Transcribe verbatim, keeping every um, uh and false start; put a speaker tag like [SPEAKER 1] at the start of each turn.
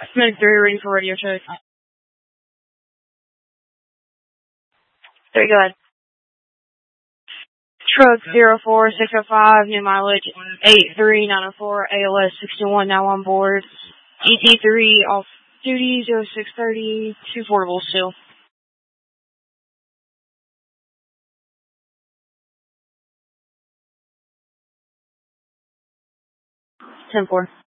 [SPEAKER 1] Medic three, ready for radio check. There you go ahead. Truck zero four six oh five, new mileage eight three nine oh four, A L S sixty-one, now on board. E T three off duty, zero six thirty, two portables still. ten four.